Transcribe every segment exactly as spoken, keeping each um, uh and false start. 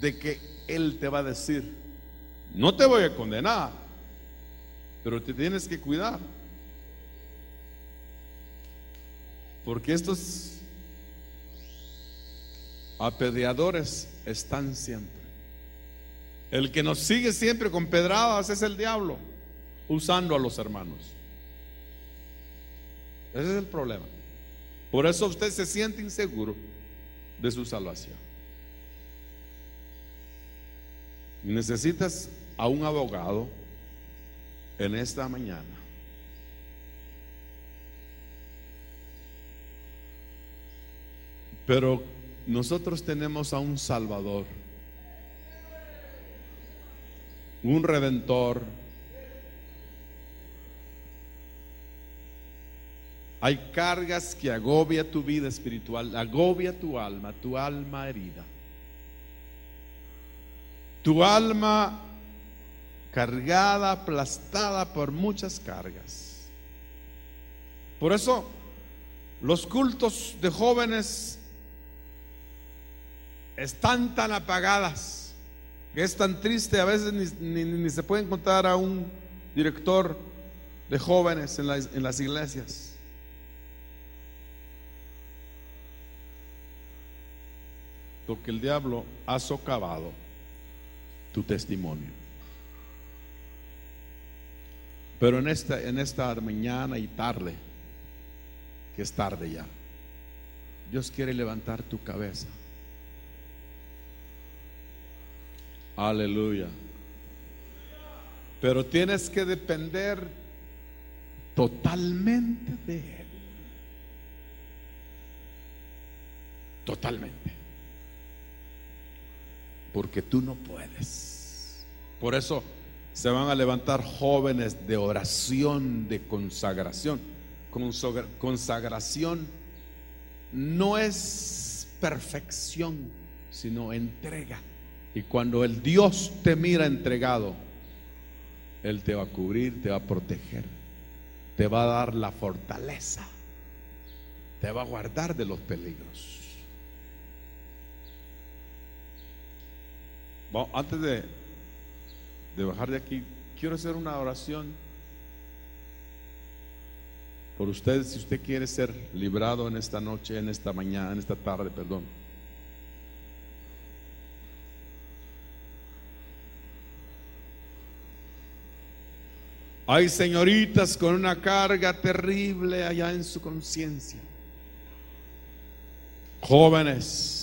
de que Él te va a decir: no te voy a condenar, pero te tienes que cuidar, porque estos apedreadores están siempre. El que nos sigue siempre con pedradas es el diablo, usando a los hermanos. Ese es el problema. Por eso usted se siente inseguro de su salvación. Necesitas a un abogado en esta mañana. Pero nosotros tenemos a un Salvador, un Redentor. Hay cargas que agobia tu vida espiritual, agobia tu alma, tu alma herida, tu alma cargada, aplastada por muchas cargas. Por eso los cultos de jóvenes están tan apagadas que es tan triste. A veces ni, ni, ni se puede encontrar a un director de jóvenes en, la, en las iglesias. Porque el diablo ha socavado tu testimonio. Pero en esta, en esta mañana y tarde, que es tarde ya, Dios quiere levantar tu cabeza. Aleluya. Pero tienes que depender totalmente de Él. Totalmente. Porque tú no puedes. Por eso se van a levantar jóvenes de oración, de consagración. Consagración no es perfección, sino entrega. Y cuando el Dios te mira entregado, Él te va a cubrir, te va a proteger, te va a dar la fortaleza, te va a guardar de los peligros. Bueno, antes de, de bajar de aquí, quiero hacer una oración por usted. Si usted quiere ser librado en esta noche, en esta mañana, en esta tarde, perdón. Hay señoritas con una carga terrible allá en su conciencia. Jóvenes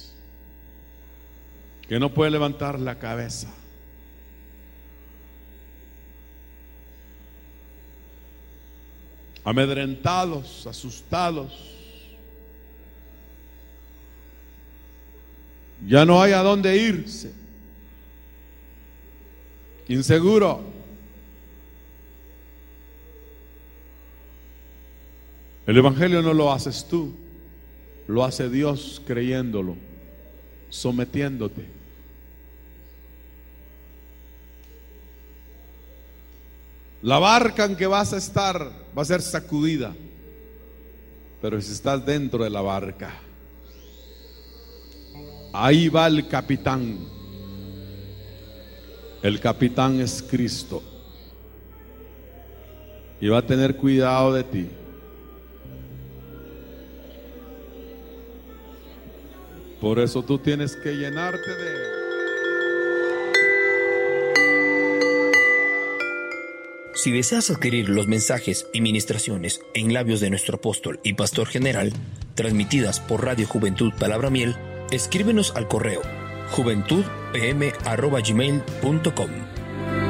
que no pueden levantar la cabeza. Amedrentados, asustados. Ya no hay a dónde irse. Inseguro. El evangelio no lo haces tú, lo hace Dios creyéndolo, sometiéndote. La barca en que vas a estar va a ser sacudida, pero si estás dentro de la barca, ahí va el capitán. El capitán es Cristo y va a tener cuidado de ti. Por eso tú tienes que llenarte de Él. Si deseas adquirir los mensajes y ministraciones en labios de nuestro apóstol y pastor general, transmitidas por Radio Juventud Palabra Miel, escríbenos al correo juventud p m arroba gmail punto com.